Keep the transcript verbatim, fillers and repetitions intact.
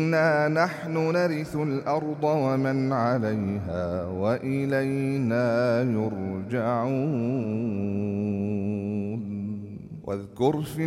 إنا نحن نرث الأرض ومن عليها وإلينا يرجعون. واذكر في